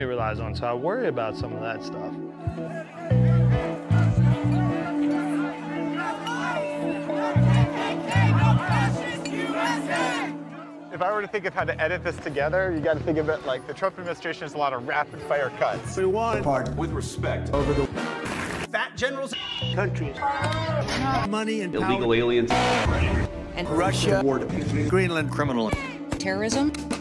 he relies on, so I worry about some of that stuff. If I were to think of how to edit this together, you got to think of it like the Trump administration has a lot of rapid-fire cuts. We want part with respect over the fat generals, countries, money and illegal power. aliens, and Russia, war, Greenland, criminal, terrorism.